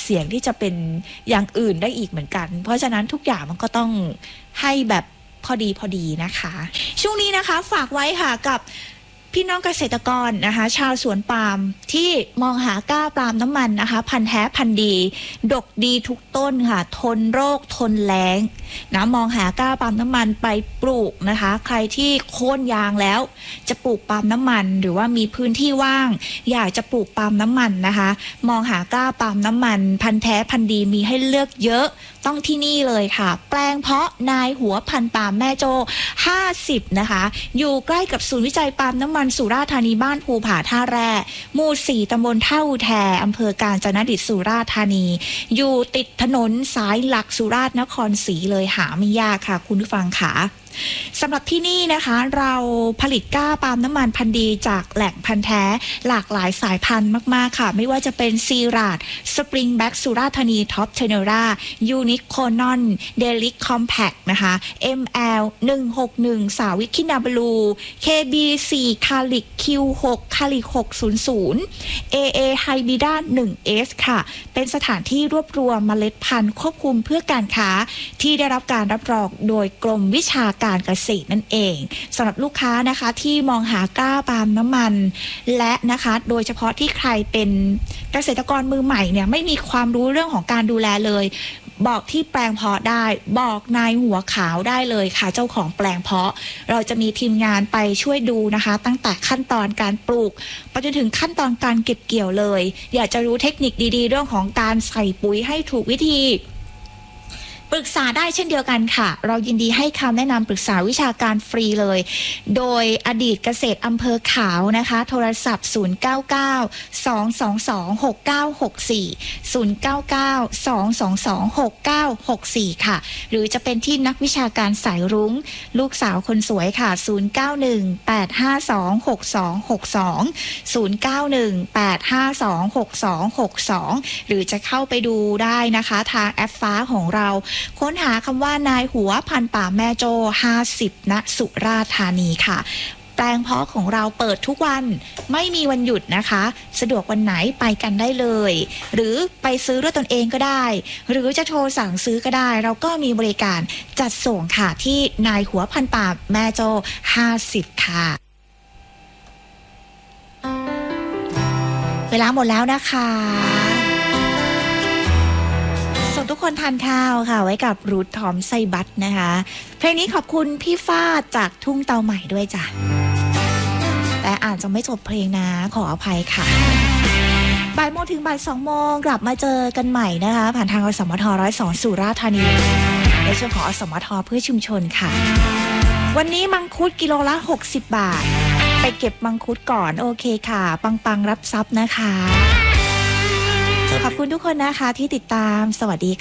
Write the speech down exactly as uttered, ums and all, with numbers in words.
เสี่ยงที่จะเป็นอย่างอื่นได้อีกเหมือนกันเพราะฉะนั้นทุกอย่างมันก็ต้องให้แบบพอดีพอดีนะคะช่วงนี้นะคะฝากไว้ค่ะกับพี่น้องเกษตรกรนะคะชาวสวนปาล์มที่มองหาก้าปาล์มน้ำมันนะคะพันธุ์แท้พันธุ์ดีดกดีทุกต้นค่ะทนโรคทนแล้งนะมองหาก้าปาล์มน้ำมันไปปลูกนะคะใครที่โค่นยางแล้วจะปลูกปาล์มน้ำมันหรือว่ามีพื้นที่ว่างอยากจะปลูกปาล์มน้ำมันนะคะมองหาก้าปาล์มน้ำมันพันธุ์แท้พันธุ์ดีมีให้เลือกเยอะต้องที่นี่เลยค่ะแปลงเพาะนายหัวพันธุ์ปาล์มแม่โจ้ห้าสิบนะคะอยู่ใกล้กับศูนย์วิจัยปาล์มน้ำมันสุราษฎร์ธานีบ้านภูผาท่าแร่หมู่สี่ตำบลท่าอุแทอำเภอกาญจนดิตสุราษฎร์ธานีอยู่ติดถนนสายหลักสุราษฎร์นครศรีเลยหาไม่ยากค่ะคุณผู้ฟังค่ะสำหรับที่นี่นะคะเราผลิตก้าปาล์มน้ำมันพันธุ์ดีจากแหล่งพันธุ์แท้หลากหลายสายพันธุ์มากๆค่ะไม่ว่าจะเป็นซีราดสปริงแบ็กสุราษฎร์ธานีท็อปเทเนรายูนิคโคนอนเดลิคคอมแพคนะคะ เอ็ม แอล หนึ่งหกหนึ่ง สาวิคินาบลู เค บี สี่ คาลิก คิว หก คาลิก หกศูนย์ศูนย์ เอ เอ ไฮบริด้า หนึ่ง เอส ค่ะเป็นสถานที่รวบรวมเมล็ดพันธุ์ควบคุมเพื่อการค้าที่ได้รับการรับรองโดยกรมวิชาการการเกษตรนั่นเองสำหรับลูกค้านะคะที่มองหาก้าปาล์มน้ำมันและนะคะโดยเฉพาะที่ใครเป็นเกษตรกรมือใหม่เนี่ยไม่มีความรู้เรื่องของการดูแลเลยบอกที่แปลงเพาะได้บอกนายหัวขาวได้เลยค่ะเจ้าของแปลงเพาะเราจะมีทีมงานไปช่วยดูนะคะตั้งแต่ขั้นตอนการปลูกไปจนถึงขั้นตอนการเก็บเกี่ยวเลยอยากจะรู้เทคนิคดีๆเรื่องของการใส่ปุ๋ยให้ถูกวิธีปรึกษาได้เช่นเดียวกันค่ะเรายินดีให้คำแนะนำปรึกษาวิชาการฟรีเลยโดยอดีตเกษตรอำเภอขาวนะคะโทรศัพท์ศูนย์ เก้า เก้า สอง สอง สอง หก เก้า หก สี่ ศูนย์ เก้า เก้า สอง สอง สอง หก เก้า หก สี่ค่ะหรือจะเป็นที่นักวิชาการสายรุ้งลูกสาวคนสวยค่ะศูนย์ เก้า หนึ่ง แปด ห้า สอง หก สอง หก สอง ศูนย์ เก้า หนึ่ง แปด ห้า สอง หก สอง หก สองหรือจะเข้าไปดูได้นะคะทางแอปฟ้าของเราค้นหาคำว่านายหัวพันป่าแม่โจ้ห้าสิบณสุราษฎร์ธานีค่ะแปลงเพาะของเราเปิดทุกวันไม่มีวันหยุดนะคะสะดวกวันไหนไปกันได้เลยหรือไปซื้อด้วยตนเองก็ได้หรือจะโทรสั่งซื้อก็ได้เราก็มีบริการจัดส่งค่ะที่นายหัวพันป่าแม่โจ้ห้าสิบค่ะเวลาหมดแล้วนะคะทุกคนทานข้าวค่ะไว้กับรูททอมไซบัตนะคะเพลงนี้ขอบคุณพี่ฟ้าจากทุ่งเตาใหม่ด้วยจ้ะแต่อาจจะไม่จบเพลงนะขออภัยค่ะบ่ายโมงถึงบ่ายสองโมงกลับมาเจอกันใหม่นะคะผ่านทางอสมทร้อยสองสุราษฎร์ธานีในช่วงของอสมทเพื่อชุมชนค่ะวันนี้มังคุดกิโลละหกสิบบาทไปเก็บมังคุดก่อนโอเคค่ะปังๆรับทรัพย์นะคะขอบคุณทุกคนนะคะที่ติดตามสวัสดี